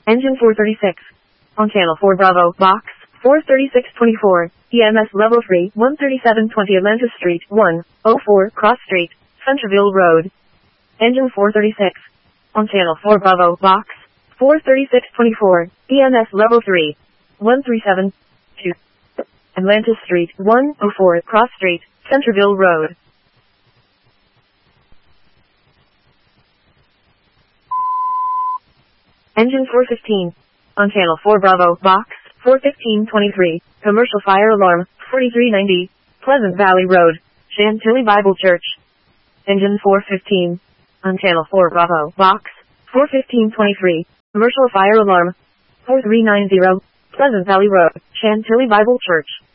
Engine 436. On Channel 4 Bravo, Box 43624, EMS Level 3, 13720 Atlantis Street, 104 Cross Street, Centerville Road. Engine 436. On Channel 4 Bravo, Box 43624, EMS Level 3, 13722, Atlantis Street, 104 Cross Street, Centerville Road. Engine 415. On Channel 4 Bravo, Box 41523, Commercial Fire Alarm, 4390, Pleasant Valley Road, Chantilly Bible Church. Engine 415. On Channel 4 Bravo, Box 41523, Commercial Fire Alarm, 4390, Pleasant Valley Road, Chantilly Bible Church.